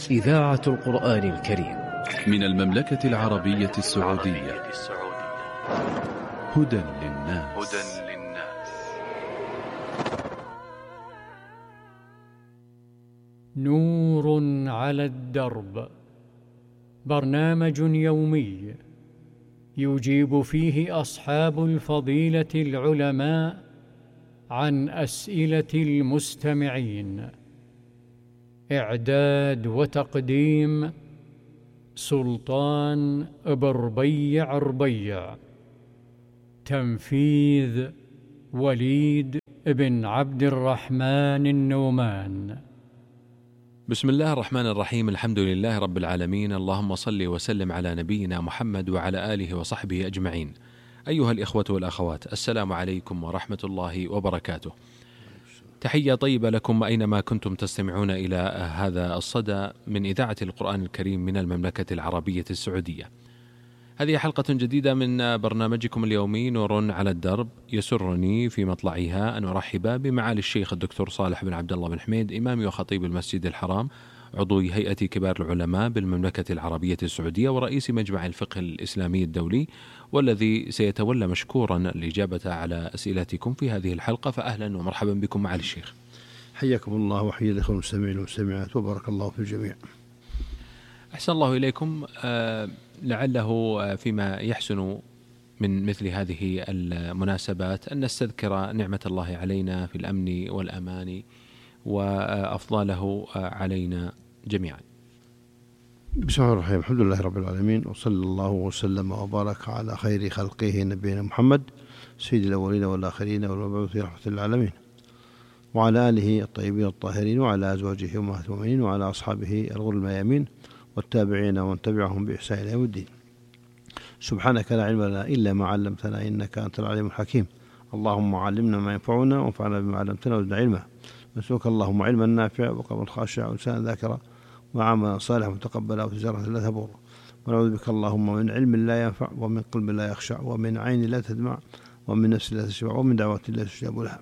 إذاعة القرآن الكريم من المملكة العربية السعودية. هدى للناس. نور على الدرب، برنامج يومي يجيب فيه أصحاب الفضيلة العلماء عن أسئلة المستمعين. إعداد وتقديم سلطان بربيع ربيع. تنفيذ وليد بن عبد الرحمن النومان. بسم الله الرحمن الرحيم. الحمد لله رب العالمين، اللهم صل وسلم على نبينا محمد وعلى آله وصحبه أجمعين. أيها الإخوة والأخوات، السلام عليكم ورحمة الله وبركاته. تحية طيبة لكم أينما كنتم تستمعون إلى هذا الصدى من إذاعة القرآن الكريم من المملكة العربية السعودية. هذه حلقة جديدة من برنامجكم اليومي نور على الدرب. يسرني في مطلعها أن أرحب بمعالي الشيخ الدكتور صالح بن عبد الله بن حميد، إمام وخطيب المسجد الحرام، عضو هيئة كبار العلماء بالمملكة العربية السعودية ورئيس مجمع الفقه الإسلامي الدولي، والذي سيتولى مشكورا الإجابة على أسئلتكم في هذه الحلقة. فأهلا ومرحبا بكم معالي الشيخ. حياكم الله وحيا الإخوة المستمعين والمستمعات، وبارك الله في الجميع. أحسن الله إليكم. لعله فيما يحسن من مثل هذه المناسبات أن نستذكر نعمة الله علينا في الأمن والأمان وأفضاله علينا جميعا. بسم الله الرحمن الرحيم. الحمد لله رب العالمين، وصلى الله وسلم وبارك على خير خلقه نبينا محمد سيد الأولين والآخرين والمبعوث رحمة للعالمين، وعلى آله الطيبين الطاهرين، وعلى أزواجه أمهات المؤمنين، وعلى أصحابه الغر الميامين، والتابعين ومن تبعهم بإحسان إلى يوم الدين. سبحانك لا علم لنا إلا ما علمتنا إنك أنت العليم الحكيم. اللهم علمنا ما ينفعنا وانفعنا بما علمتنا وزدنا علما. نسألك اللهم علما نافعا وقلبا خاشعا ولسانا ذاكرا وعملا صالحا متقبلا وتجارة لا تبور. ونعوذ بك اللهم من علم لا ينفع ومن قلب لا يخشع ومن عين لا تدمع ومن نفس لا تشبع ومن دعوة لا تستجاب لها.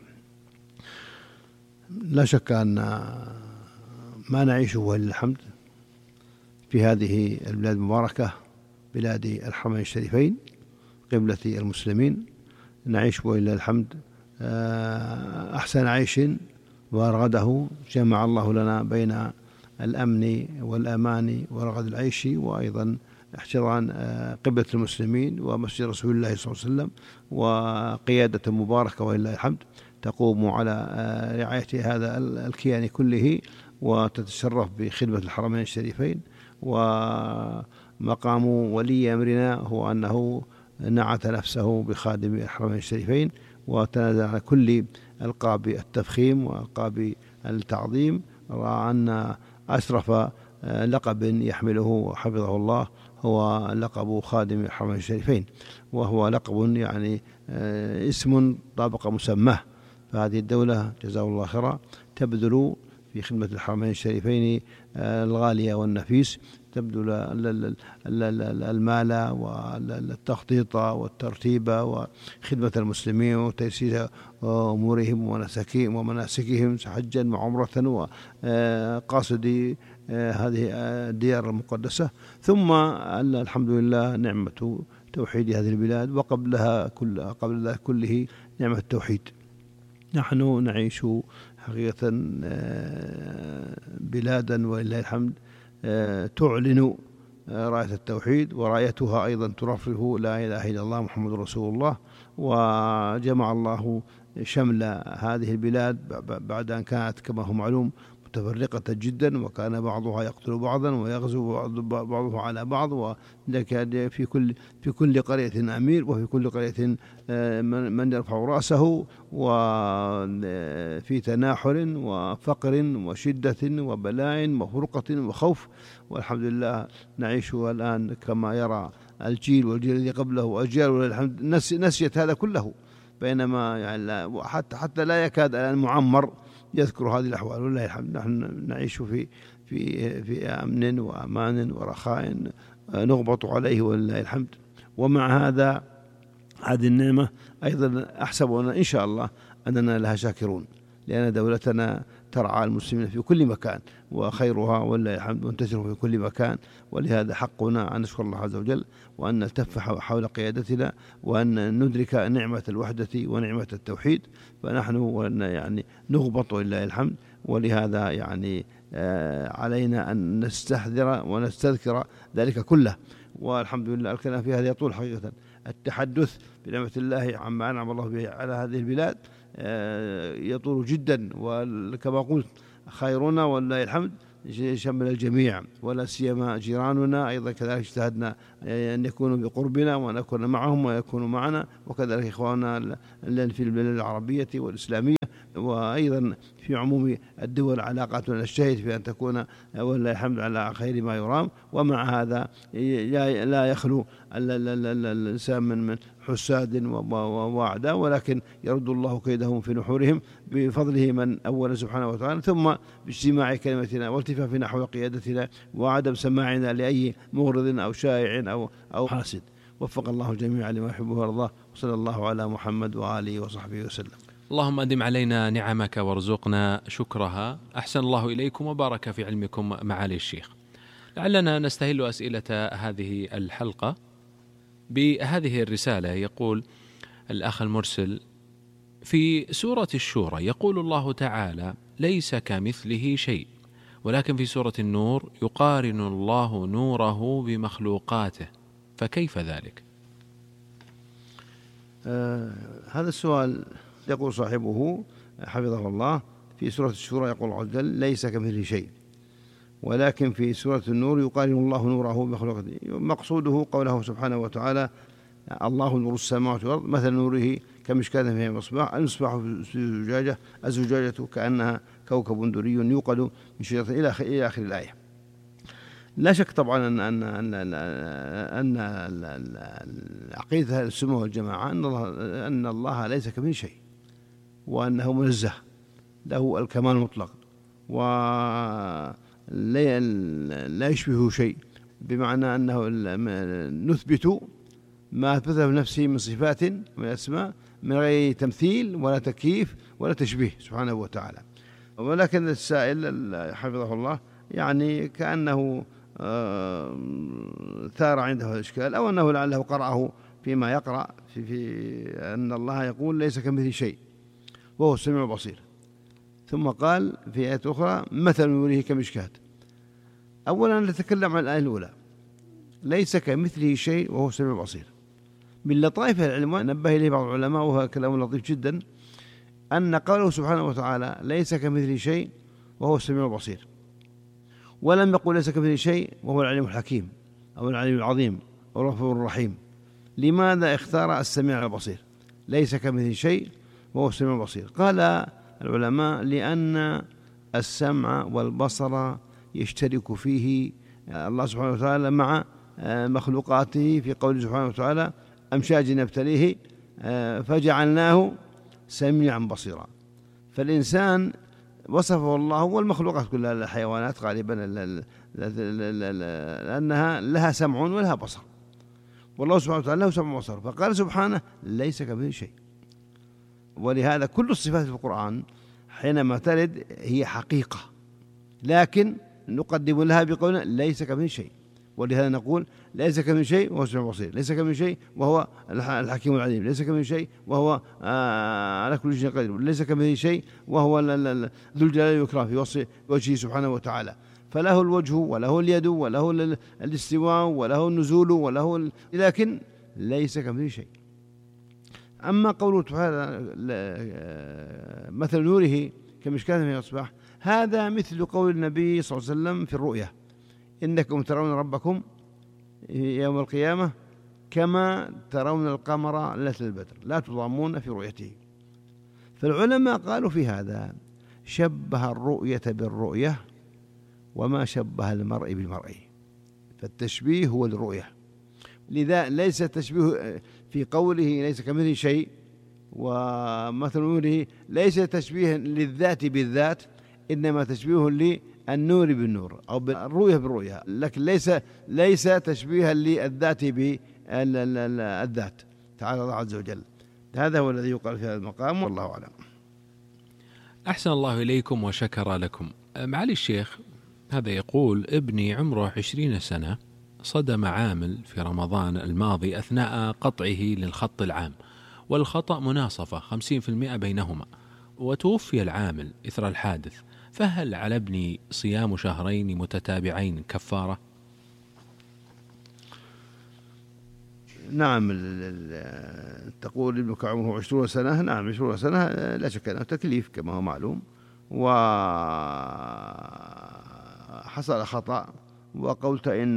لا شك أن ما نعيشه ولله الحمد في هذه البلاد المباركة، بلاد الحرمين الشريفين، قبلة المسلمين، نعيش ولله الحمد أحسن عيش ورغده جمع الله لنا بين الأمن والأمان ورغد العيش، وأيضا احتضان قبلة المسلمين ومسجد رسول الله صلى الله عليه وسلم، وقيادة مباركة ولله الحمد تقوم على رعاية هذا الكيان كله وتتشرف بخدمة الحرمين الشريفين. ومقام ولي أمرنا هو أنه نعت نفسه بخادم الحرمين الشريفين وتنازل عن كل ألقاب التفخيم وألقاب التعظيم، رأى أن أشرف لقب يحمله حفظه الله هو لقب خادم الحرمين الشريفين، وهو لقب يعني اسم طابق مسماه. فهذه الدولة جزاه الله خيرا تبذل في خدمة الحرمين الشريفين الغالية والنفيس، تبذل المال والتخطيط والترتيب وخدمة المسلمين وتيسير أمورهم ومناسكهم حجا وعمرة وقاصدي هذه الديار المقدسة. ثم الحمد لله نعمة توحيد هذه البلاد، وقبل ذلك كله نعمة التوحيد. نحن نعيش حقيقة بلادا ولله الحمد تعلن راية التوحيد، ورايتها أيضا ترفرف لا إله إلا الله محمد رسول الله. وجمع الله شمل هذه البلاد بعد أن كانت كما هو معلوم متفرقة جدا، وكان بعضها يقتل بعضا ويغزو بعضها على بعض، وكان في كل قرية أمير، وفي كل قرية من يرفع رأسه، وفي تناحر وفقر وشدة وبلاء وفرقة وخوف. والحمد لله نعيش الآن كما يرى الجيل والجيل الذي قبله وأجيال والحمد نسيت هذا كله، بينما يعني حتى لا يكاد الآن معمر يذكر هذه الأحوال. والله الحمد نحن نعيش في أمن وأمان ورخاء نغبط عليه ولله الحمد. ومع هذه النعمة أيضا أحسب إن شاء الله أننا لها شاكرون، لأن دولتنا ترعى المسلمين في كل مكان، وخيرها ولله الحمد منتشر في كل مكان. ولهذا حقنا أن نشكر الله عز وجل، وأن نلتف حول قيادتنا، وأن ندرك نعمة الوحدة ونعمة التوحيد، فنحن يعني نغبط ولله الحمد. ولهذا يعني علينا أن نستحضر ونستذكر ذلك كله. والحمد لله الكلام في هذا يطول حقيقة. التحدث بنعمة الله عما أنعم الله به على هذه البلاد يطول جدا، وكما قلت خيرنا ولله الحمد شمل الجميع، ولا سيما جيراننا أيضا كذلك اجتهدنا أن يكونوا بقربنا ونكون معهم ويكونوا معنا، وكذلك إخواننا في البلاد العربية والإسلامية، وأيضا في عموم الدول علاقاتنا نجتهد في أن تكون ولله الحمد على خير ما يرام. ومع هذا لا يخلو الإنسان من حساد وأعداء، ولكن يرد الله كيدهم في نحورهم بفضله من أول سبحانه وتعالى، ثم باجتماع كلمتنا والتفاف نحو قيادتنا، وعدم سماعنا لأي مغرض أو شائع أو حاسد. وفق الله الجميع لما يحبه ويرضاه، وصلى الله على محمد وآله وصحبه وسلم. اللهم أدم علينا نعمك وارزقنا شكرها. أحسن الله إليكم وبارك في علمكم معالي الشيخ. لعلنا نستهل أسئلة هذه الحلقة بهذه الرسالة. يقول الأخ المرسل: في سورة الشورى يقول الله تعالى: ليس كمثله شيء، ولكن في سورة النور يقارن الله نوره بمخلوقاته، فكيف ذلك؟ هذا السؤال يقول صاحبه حفظه الله: في سورة الشورى يقول عز وجل: ليس كمثله شيء، ولكن في سورة النور يقارن الله نوره بمخلوقاته. مقصوده قوله سبحانه وتعالى: الله نور السماوات والأرض، مثل نوره كمشكاة فيها مصباح، المصباح في زجاجة، الزجاجة كأنها كوكب دري يوقد من شجرة إلى آخر الآية. لا شك طبعا أن عقيدة أهل السنة والجماعة أن الله ليس كمثله شيء، وأنه منزه له الكمال المطلق، ولا يشبهه شيء، بمعنى أنه نثبت ما أثبته بنفسه من صفات من الأسماء من غير تمثيل ولا تكييف ولا تشبيه سبحانه وتعالى. ولكن السائل حفظه الله يعني كأنه ثار عنده الإشكال، أو أنه لعله قرأه فيما يقرأ في أن الله يقول: ليس كمثله شيء وهو السميع البصير، ثم قال في آية أخرى: مثل نوره كمشكاة. أولا نتكلم عن الآية الأولى: ليس كمثله شيء وهو السميع البصير. من لطائف العلم نبه إليه بعض العلماء، وهو كلام لطيف جدا، أن قوله سبحانه وتعالى: ليس كمثله شيء وهو السميع البصير، ولم يقل ليس كمثله شيء وهو العليم الحكيم أو العليم العظيم أو الغفور الرحيم. لماذا اختار السميع البصير؟ ليس كمثله شيء وهو السميع البصير. قال العلماء: لأن السمع والبصر يشترك فيه الله سبحانه وتعالى مع مخلوقاته، في قوله سبحانه وتعالى: أمشاج نبتليه فجعلناه سميعا بصيرا. فالإنسان وصفه الله والمخلوقات كلها، الحيوانات غالبا لأنها لها سمع ولها بصر، والله سبحانه وتعالى له سمع وبصر، فقال سبحانه: ليس كمثله شيء. ولهذا كل الصفات في القرآن حينما ترد هي حقيقة، لكن نقدم لها بقولنا: ليس كمثله شيء. ولهذا نقول: ليس كمثله شيء وهو السميع البصير، ليس كمثله شيء وهو الحكيم العليم، ليس كمثله شيء وهو على كل شيء قدير، ليس كمثله شيء وهو ذو الجلال والإكرام في وصف وجهه سبحانه وتعالى. فله الوجه وله اليد وله الاستواء وله النزول وله لكن ليس كمثله شيء. أما قوله تعالى: مثل نوره كمشكاة فيها مصباح، هذا مثل قول النبي صلى الله عليه وسلم في الرؤيا: إنكم ترون ربكم يوم القيامة كما ترون القمر ليلة البدر لا تضامون في رؤيته. فالعلماء قالوا في هذا: شبه الرؤية بالرؤية وما شبه المرء بالمرء، فالتشبيه هو الرؤية. لذا ليس تشبيه في قوله ليس كمثله شيء ومثل نوره ليس تشبيه للذات بالذات، إنما تشبيه للنور بالنور أو الرؤية بالرؤية، لكن ليس تشبيها للذات بالذات تعالى الله عز وجل. هذا هو الذي يقال في هذا المقام، والله أعلم. أحسن الله إليكم وشكر لكم. معالي الشيخ، هذا يقول: ابني عمره 20 سنة، صدم عامل في رمضان الماضي أثناء قطعه للخط العام، والخطأ مناصفة 50% بينهما، وتوفي العامل إثر الحادث، فهل على ابني صيام شهرين متتابعين كفارة؟ نعم. تقول ابنك عمره 20 سنة. نعم، 20 سنة لا شك أنه تكليف كما هو معلوم، وحصل خطأ، وقلت إن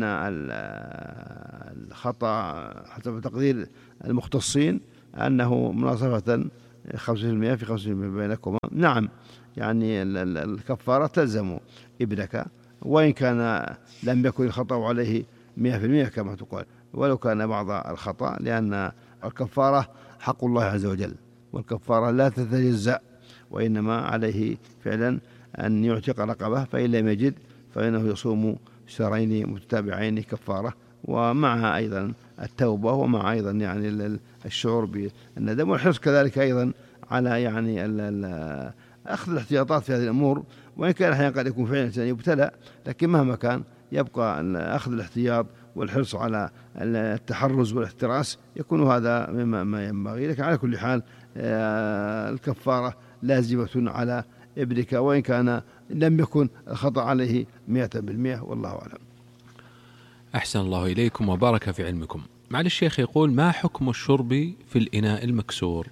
الخطأ حسب تقدير المختصين أنه مناصفة 50% في 50% بينكما. نعم، يعني الكفارة تلزم ابنك، وإن كان لم يكن الخطأ عليه 100% كما تقول، ولو كان بعض الخطأ، لأن الكفارة حق الله عز وجل، والكفارة لا تتجزأ، وإنما عليه فعلا أن يعتق رقبة، فإن لم يجد فإنه يصوم شهرين متتابعين كفارة، ومعها أيضا التوبة، ومع أيضا يعني الشعور بالندم والحرص كذلك أيضا على يعني أخذ الاحتياطات في هذه الأمور. وإن كان أحيانا قد يكون فعلا الإنسان يبتلى، لكن مهما كان يبقى أخذ الاحتياط والحرص على التحرز والاحتراس، يكون هذا مما ينبغي. لكن على كل حال الكفارة لازمة على ابنك، وإن كان لم يكن الخطأ عليه 100%، والله أعلم. أحسن الله إليكم وبارك في علمكم. معالي الشيخ يقول: ما حكم الشرب في الإناء المكسور؟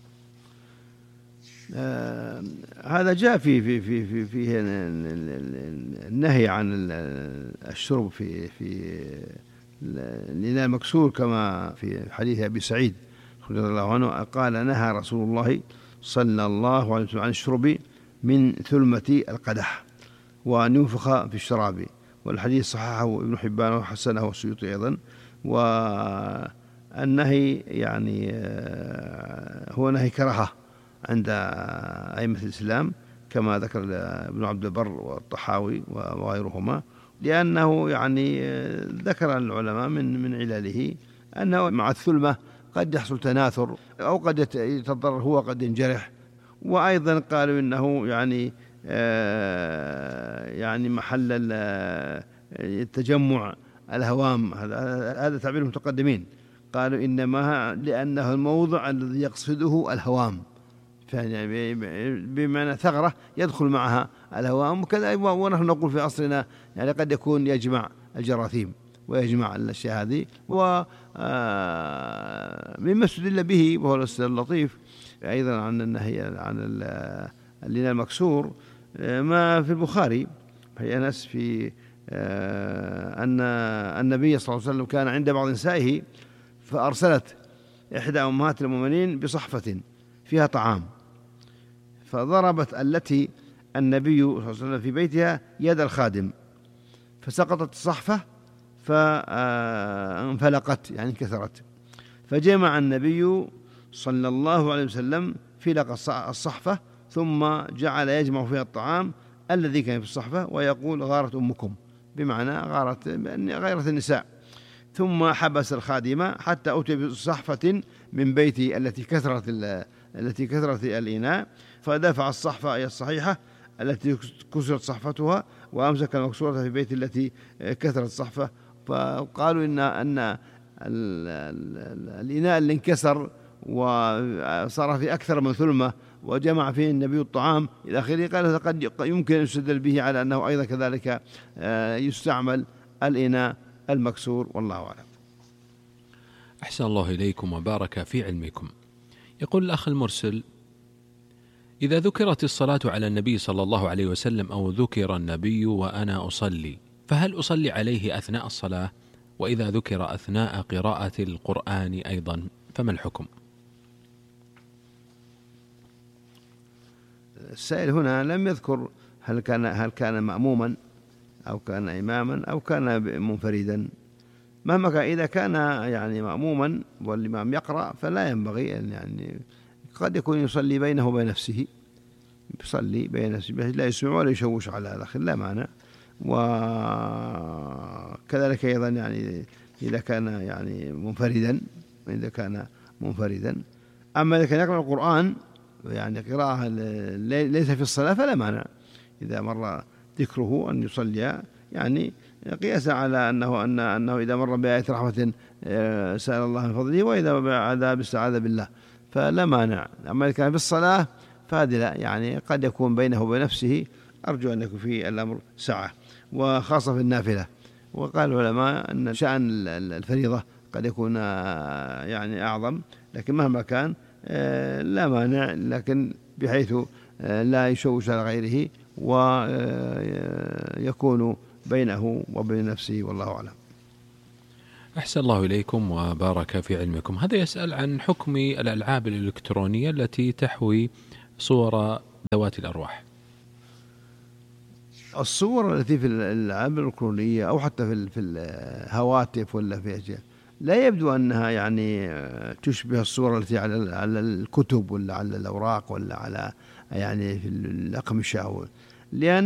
هذا جاء فيه النهي عن الشرب في الإناء المكسور، كما في حديث أبي سعيد رضي الله عنه قال: نهى رسول الله صلى الله عليه وسلم عن الشرب من ثلمة القدح، وأن ينفخ في الشراب. والحديث صححه ابن حبان وحسنه السيوطي أيضا. والنهي يعني هو نهي كراهة عند أئمة الإسلام، كما ذكر ابن عبد البر والطحاوي وغيرهما، لأنه يعني ذكر العلماء من علله أنه مع الثلمة قد يحصل تناثر، أو قد يتضرر هو، قد ينجرح. وأيضا قالوا إنه يعني محل التجمع الهوام، هذا تعبير المتقدمين، قالوا إنما لأنه الموضع الذي يقصده الهوام، بمعنى ثغرة يدخل معها الهوام وكذا. ونحن نقول في أصلنا يعني قد يكون يجمع الجراثيم ويجمع الأشياء هذه. ومما استدل به وهو الاستدلال اللطيف أيضا عن النهي عن الإناء المكسور ما في البخاري في أنس في أن النبي صلى الله عليه وسلم كان عند بعض نسائه، فأرسلت إحدى أمهات المؤمنين بصحفة فيها طعام، فضربت التي النبي صلى الله عليه وسلم في بيتها يد الخادم، فسقطت الصحفة فانفلقت يعني انكسرت، فجمع النبي صلى الله عليه وسلم فلق الصحفة، ثم جعل يجمع فيها الطعام الذي كان في الصحفة، ويقول: غارت أمكم، بمعنى غيرت النساء. ثم حبس الخادمة حتى أتي بصحفة من بيتي التي كثرت الإناء، فدفع الصحفة أي الصحيحة التي كسرت صحفتها، وأمسك المكسورة في بيت التي كثرت الصحفة. فقالوا إن الإناء اللي انكسر وصار في أكثر من ثلمة وجمع فيه النبي الطعام إلى آخره، قال قد يمكن أن يستدل به على أنه أيضا كذلك يستعمل الإناء المكسور، والله أعلم. أحسن الله إليكم وبارك في علمكم. يقول الأخ المرسل: إذا ذكرت الصلاة على النبي صلى الله عليه وسلم أو ذكر النبي وأنا أصلي، فهل أصلي عليه أثناء الصلاة؟ وإذا ذكر أثناء قراءة القرآن أيضا فما الحكم؟ السائل هنا لم يذكر هل كان مأموما أو كان إماما أو كان منفردا. مهما كان، إذا كان يعني مأموما والإمام يقرأ فلا ينبغي أن يعني قد يكون يصلي بينه وبين نفسه، يصلي بين نفسه لا يسمع ولا يشوش على الآخر، لا معنى. وكذلك أيضا يعني إذا كان يعني منفردا، أما إذا كان يقرأ القرآن يعني قراءة ليس في الصلاة فلا مانع إذا مر ذكره أن يصلي، يعني قياسا على أنه إذا مر بآية رحمة سأل الله من فضله، وإذا بعذاب استعاذ بالله، فلا مانع. أما إذا كان في الصلاة فهذا لا، يعني قد يكون بينه وبين نفسه، أرجو أن يكون في الأمر سعة، وخاصة في النافلة. وقال العلماء أن شأن الفريضة قد يكون يعني أعظم، لكن مهما كان لا مانع، لكن بحيث لا يشوش على غيره ويكون بينه وبين نفسه، والله أعلم. أحسن الله إليكم وبارك في علمكم. هذا يسأل عن حكم الألعاب الإلكترونية التي تحوي صور ذوات الأرواح. الصور التي في الألعاب الإلكترونية أو حتى في الهواتف ولا في أشياء لا يبدو أنها يعني تشبه الصور التي على الكتب ولا على الأوراق ولا على يعني في الأقمشة، لأن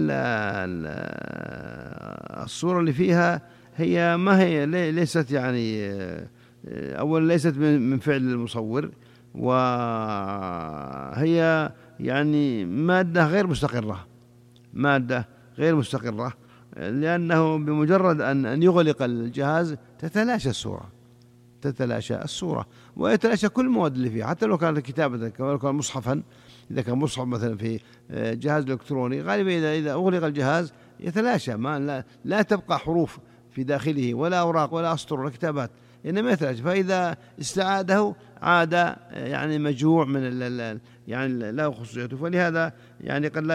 الصورة اللي فيها هي ما هي ليست يعني أولا ليست من فعل المصور، وهي يعني مادة غير مستقرة، لأنه بمجرد أن يغلق الجهاز تتلاشى الصورة ويتلاشى كل المواد اللي فيها، حتى لو كانت كتابة، لو كان مصحفا، إذا كان مصحف مثلا في جهاز إلكتروني غالبا إذا أغلق الجهاز يتلاشى، لا تبقى حروف في داخله ولا أوراق ولا أسطر ولا كتابات، إنما يتلاشى. فإذا استعاده عاد يعني مجموع من يعني لا خصوصيته، فلهذا يعني قد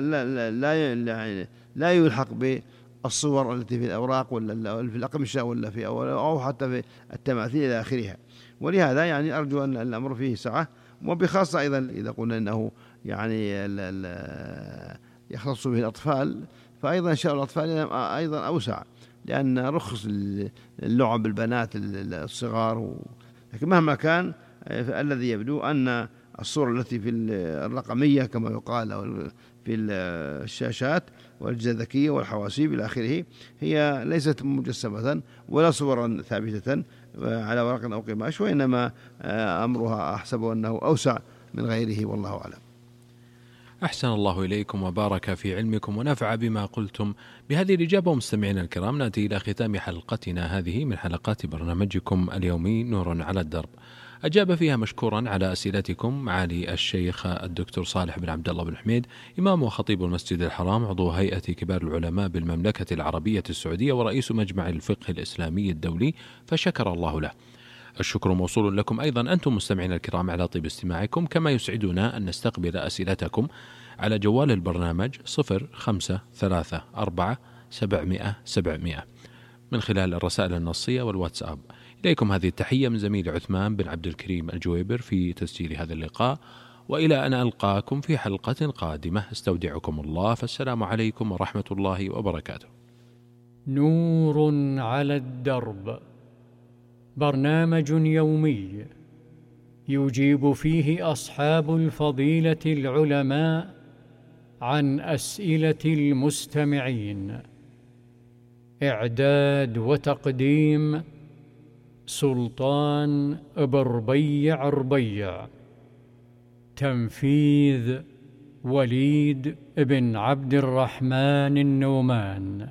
لا يلحق بالصور التي في الأوراق ولا في الأقمشة ولا في أو حتى في التماثيل إلى آخرها. ولهذا يعني أرجو أن الأمر فيه سعة، وبخاصة أيضا إذا قلنا أنه يعني يختص به الأطفال، فأيضا شأن الأطفال أيضا أوسع، لأن رخص اللعب البنات الصغار. لكن مهما كان الذي يبدو أن الصورة التي في الرقمية كما يقال أو في الشاشات والأجهزة الذكية والحواسيب إلى آخره هي ليست مجسمة ولا صورا ثابتة على ورق أو قماش، وإنما أمرها أحسب أنه أوسع من غيره، والله أعلم. أحسن الله إليكم وبارك في علمكم ونفع بما قلتم. بهذه الإجابة مستمعينا الكرام نأتي إلى ختام حلقتنا هذه من حلقات برنامجكم اليومي نور على الدرب. أجاب فيها مشكورا على أسئلتكم معالي الشيخ الدكتور صالح بن عبد الله بن حميد، إمام وخطيب المسجد الحرام، عضو هيئة كبار العلماء بالمملكة العربية السعودية ورئيس مجمع الفقه الإسلامي الدولي، فشكر الله له. الشكر موصول لكم أيضا أنتم مستمعين الكرام على طيب استماعكم، كما يسعدنا أن نستقبل أسئلتكم على جوال البرنامج 0534 من خلال الرسائل النصية والواتساب. إليكم هذه التحية من زميل عثمان بن عبد الكريم الجويبر في تسجيل هذا اللقاء، وإلى أن ألقاكم في حلقة قادمة استودعكم الله، فالسلام عليكم ورحمة الله وبركاته. نور على الدرب، برنامج يومي يجيب فيه أصحاب الفضيلة العلماء عن أسئلة المستمعين. إعداد وتقديم سلطان بربيع ربيع. تنفيذ وليد بن عبد الرحمن النومان.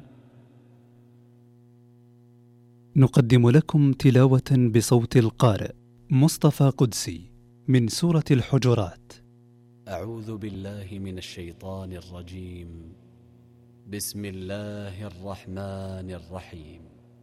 نقدم لكم تلاوة بصوت القارئ مصطفى قدسي من سورة الحجرات. أعوذ بالله من الشيطان الرجيم. بسم الله الرحمن الرحيم.